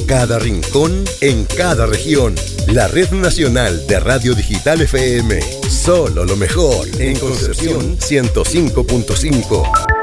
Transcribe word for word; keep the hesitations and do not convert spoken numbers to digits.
cada rincón, en cada región. La Red Nacional de Radio Digital F M. Solo lo mejor en Concepción ciento cinco punto cinco.